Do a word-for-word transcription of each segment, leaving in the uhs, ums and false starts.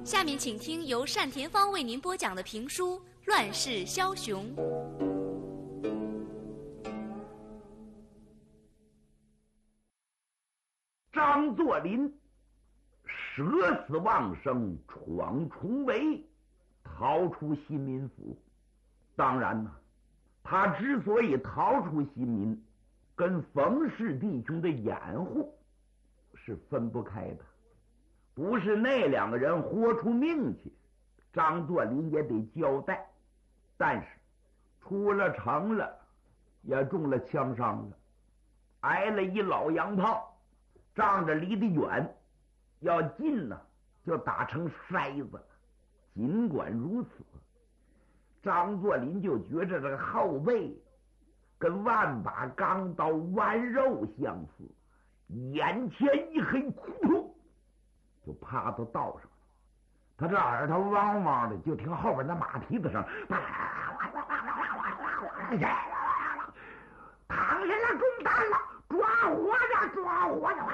下面请听由单田芳为您播讲的评书《乱世枭雄》。 张作霖舍死忘生，闯重围，逃出新民府。当然呢，他之所以逃出新民，跟冯氏弟兄的掩护是分不开的。不是那两个人豁出命去，张作霖也得交代。但是出了城了，也中了枪伤了，挨了一老洋炮，仗着离得远，要近呢就打成筛子了。尽管如此，张作霖就觉着这个后背跟万把钢刀剜肉相似，眼前一黑，扑通就趴到道上了。他这耳朵汪汪的，就听后边那马蹄子声，躺下了，中弹了，抓活着，抓活着！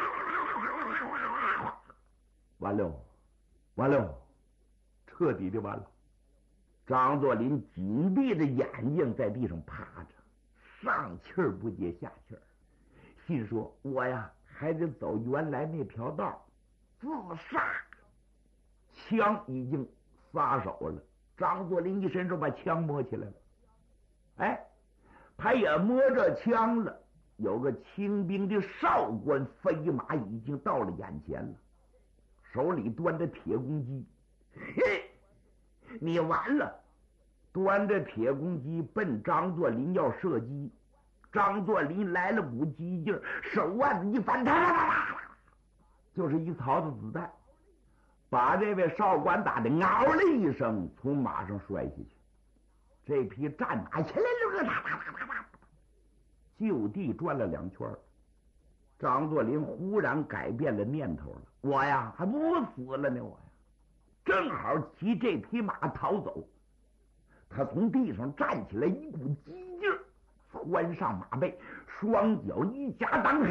完了，完了，彻底的完了。张作霖紧闭着眼睛在地上趴着，上气儿不接下气儿，心说：我呀，还得走原来那条道自杀。枪已经撒手了，张作霖一伸手把枪摸起来了。哎，他也摸着枪了，有个清兵的哨官飞马已经到了眼前了，手里端着铁公鸡。嘿，你完了！端着铁公鸡奔张作霖要射击，张作霖来了股激劲，手腕子一翻，哒哒哒哒，就是一槽子子弹，把这位哨官打的嗷了一声，从马上摔下去。这匹战马起来了，哒哒哒哒哒，就地转了两圈。张作霖忽然改变了念头了，我呀还不死了呢，我呀正好骑这匹马逃走。他从地上站起来，一股激劲儿，窜上马背，双脚一夹裆，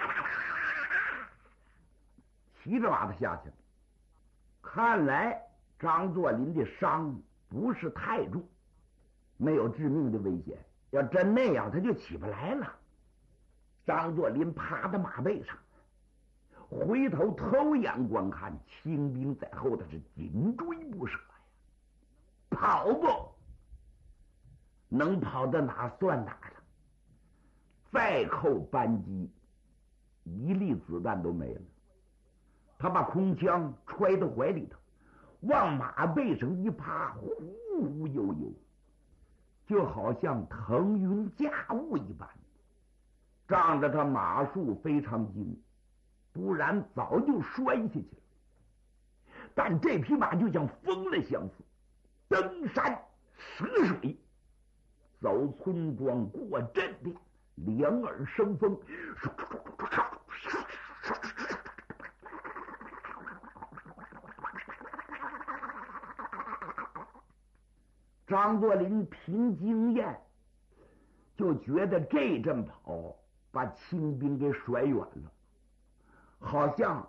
骑着马的下去了。看来张作霖的伤不是太重，没有致命的危险。要真那样，他就起不来了。张作霖趴在马背上，回头偷眼观看，清兵在后头是紧追不舍呀。跑不能跑到哪算哪了，再扣扳机，一粒子弹都没了。他把空枪揣到怀里头，往马背上一趴，忽忽悠悠，就好像腾云驾雾一般。仗着他马术非常精，不然早就摔下去了。但这匹马就像疯了相似，登山涉水，走村庄过镇店，两耳生风。张作霖凭经验就觉得这阵跑把清兵给甩远了，好像